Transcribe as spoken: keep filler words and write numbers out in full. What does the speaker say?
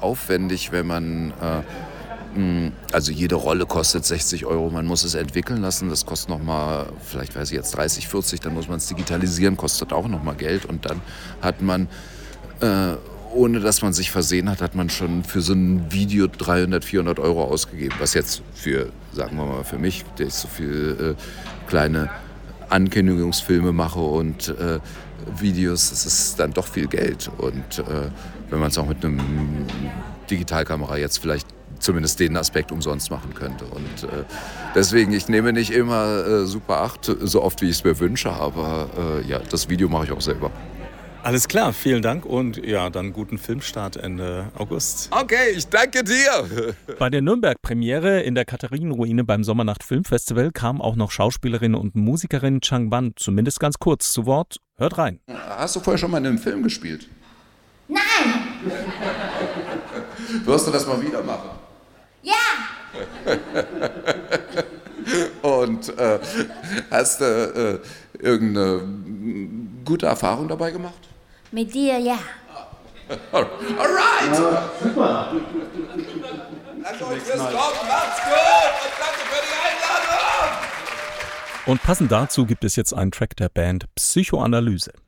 aufwendig, wenn man... Äh, Also jede Rolle kostet sechzig Euro, man muss es entwickeln lassen, das kostet nochmal, vielleicht weiß ich jetzt dreißig, vierzig, dann muss man es digitalisieren, kostet auch nochmal Geld und dann hat man, äh, ohne dass man sich versehen hat, hat man schon für so ein Video dreihundert, vierhundert Euro ausgegeben, was jetzt für, sagen wir mal für mich, der ich so viel äh, kleine Ankündigungsfilme mache und äh, Videos, das ist dann doch viel Geld und äh, wenn man es auch mit einem Digitalkamera jetzt vielleicht zumindest den Aspekt umsonst machen könnte. Und äh, deswegen, ich nehme nicht immer äh, super acht, so oft wie ich es mir wünsche, aber äh, ja, das Video mache ich auch selber. Alles klar, vielen Dank und ja, dann guten Filmstart Ende August. Okay, ich danke dir. Bei der Nürnberg-Premiere in der Katharinenruine beim Sommernacht Filmfestival kam auch noch Schauspielerin und Musikerin Chang Ban zumindest ganz kurz zu Wort. Hört rein. Hast du vorher schon mal in einem Film gespielt? Nein! Wirst du das mal wieder machen? Ja! Und äh, hast du äh, irgendeine gute Erfahrung dabei gemacht? Mit dir, ja. Alright! Ja, super! Danke euch fürs Kommen, macht's gut und danke für die Einladung! Und passend dazu gibt es jetzt einen Track der Band Psychoanalyse.